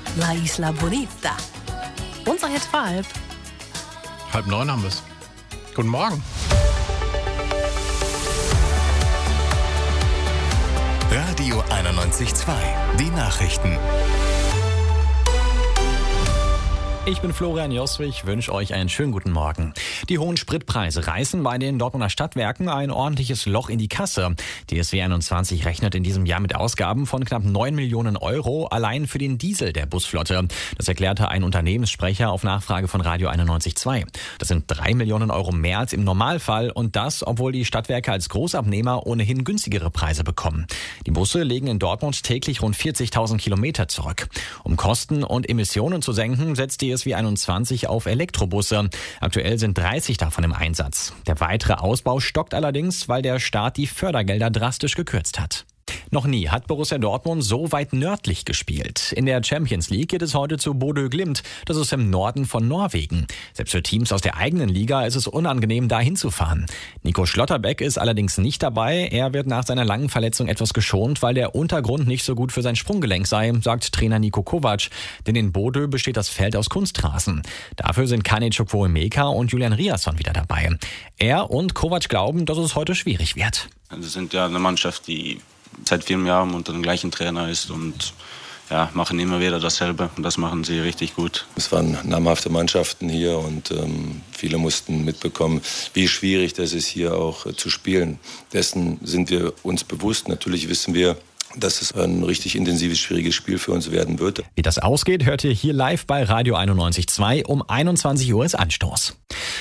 La Isla Bonita. Unser Hit war 8:30 haben wir es. Guten Morgen. Radio 91.2, die Nachrichten. Ich bin Florian Joswig, wünsche euch einen schönen guten Morgen. Die hohen Spritpreise reißen bei den Dortmunder Stadtwerken ein ordentliches Loch in die Kasse. Die DSW 21 rechnet in diesem Jahr mit Ausgaben von knapp 9 Millionen Euro allein für den Diesel der Busflotte. Das erklärte ein Unternehmenssprecher auf Nachfrage von Radio 91.2. Das sind 3 Millionen Euro mehr als im Normalfall und das, obwohl die Stadtwerke als Großabnehmer ohnehin günstigere Preise bekommen. Die Busse legen in Dortmund täglich rund 40.000 Kilometer zurück. Um Kosten und Emissionen zu senken, setzt die DSW 21 auf Elektrobusse. Aktuell sind 30 davon im Einsatz. Der weitere Ausbau stockt allerdings, weil der Staat die Fördergelder drastisch gekürzt hat. Noch nie hat Borussia Dortmund so weit nördlich gespielt. In der Champions League geht es heute zu Bodø Glimt. Das ist im Norden von Norwegen. Selbst für Teams aus der eigenen Liga ist es unangenehm, da hinzufahren. Nico Schlotterbeck ist allerdings nicht dabei. Er wird nach seiner langen Verletzung etwas geschont, weil der Untergrund nicht so gut für sein Sprunggelenk sei, sagt Trainer Niko Kovac. Denn in Bodø besteht das Feld aus Kunstrasen. Dafür sind Kane Chukwuemeka und Julian Riasson wieder dabei. Er und Kovac glauben, dass es heute schwierig wird. Wir sind ja eine Mannschaft, die seit vielen Jahren unter dem gleichen Trainer ist und machen immer wieder dasselbe und das machen sie richtig gut. Es waren namhafte Mannschaften hier und viele mussten mitbekommen, wie schwierig das ist, hier auch zu spielen. Dessen sind wir uns bewusst. Natürlich wissen wir, dass es ein richtig intensives, schwieriges Spiel für uns werden wird. Wie das ausgeht, hört ihr hier live bei Radio 91.2. Um 21 Uhr ist Anstoß.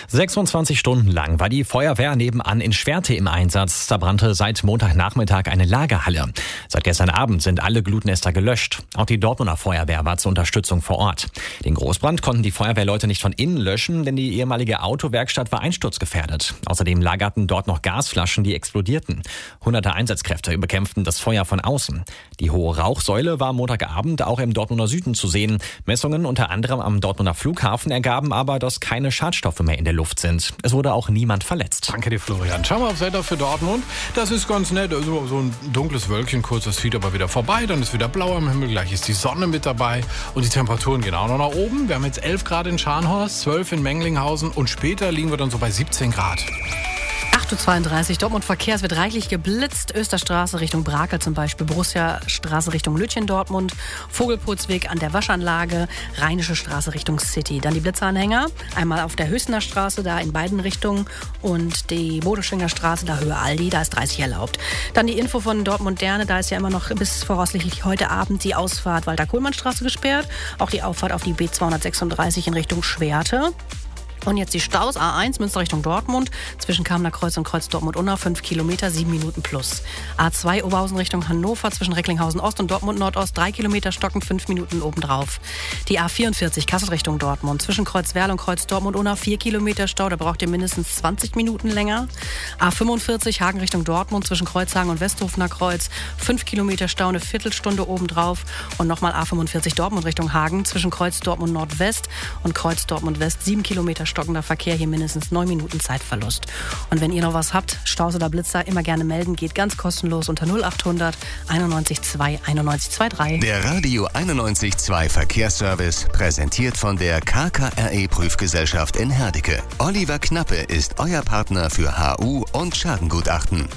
26 Stunden lang war die Feuerwehr nebenan in Schwerte im Einsatz. Da brannte seit Montagnachmittag eine Lagerhalle. Seit gestern Abend sind alle Glutnester gelöscht. Auch die Dortmunder Feuerwehr war zur Unterstützung vor Ort. Den Großbrand konnten die Feuerwehrleute nicht von innen löschen, denn die ehemalige Autowerkstatt war einsturzgefährdet. Außerdem lagerten dort noch Gasflaschen, die explodierten. Hunderte Einsatzkräfte bekämpften das Feuer von außen. Die hohe Rauchsäule war Montagabend auch im Dortmunder Süden zu sehen. Messungen unter anderem am Dortmunder Flughafen ergaben aber, dass keine Schadstoffe mehr in der Luft sind. Es wurde auch niemand verletzt. Danke dir, Florian. Schauen wir aufs Wetter für Dortmund. Das ist ganz nett. Also so ein dunkles Wölkchen kurz, das zieht aber wieder vorbei. Dann ist wieder blau am Himmel. Gleich ist die Sonne mit dabei. Und die Temperaturen gehen auch noch nach oben. Wir haben jetzt 11 Grad in Scharnhorst, 12 in Menglinghausen und später liegen wir dann so bei 17 Grad. 8:32 Uhr, Dortmund Verkehr, es wird reichlich geblitzt. Österstraße Richtung Brakel zum Beispiel, Borussia Straße Richtung Lütchen Dortmund, Vogelpurzweg an der Waschanlage, Rheinische Straße Richtung City. Dann die Blitzeranhänger, einmal auf der Höchstener Straße, da in beiden Richtungen und die Bodeschwinger Straße, da Höhe Aldi, da ist 30 erlaubt. Dann die Info von Dortmund-Derne, da ist ja immer noch bis voraussichtlich heute Abend die Ausfahrt Walter-Kohlmann-Straße gesperrt, auch die Auffahrt auf die B236 in Richtung Schwerte. Und jetzt die Staus, A1 Münster Richtung Dortmund, zwischen Kamener Kreuz und Kreuz Dortmund-Unna, 5 Kilometer, 7 Minuten plus. A2 Oberhausen Richtung Hannover, zwischen Recklinghausen Ost und Dortmund Nordost, 3 Kilometer stocken, 5 Minuten obendrauf. Die A44 Kassel Richtung Dortmund, zwischen Kreuz Werl und Kreuz Dortmund-Unna, 4 Kilometer Stau, da braucht ihr mindestens 20 Minuten länger. A45 Hagen Richtung Dortmund, zwischen Kreuzhagen und Westhofener Kreuz, 5 Kilometer Stau, eine Viertelstunde obendrauf. Und nochmal A45 Dortmund Richtung Hagen, zwischen Kreuz Dortmund Nordwest und Kreuz Dortmund West, 7 Kilometer stockender Verkehr, hier mindestens 9 Minuten Zeitverlust. Und wenn ihr noch was habt, Staus oder Blitzer, immer gerne melden, geht ganz kostenlos unter 0800 91 2 91 23. Der Radio 91.2 Verkehrsservice, präsentiert von der KKRE Prüfgesellschaft in Herdecke. Oliver Knappe ist euer Partner für HU und Schadengutachten.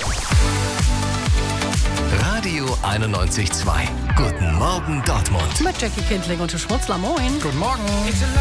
Radio 91.2. Guten Morgen Dortmund. Mit Jackie Kindling und Schmutzler, moin. Guten Morgen.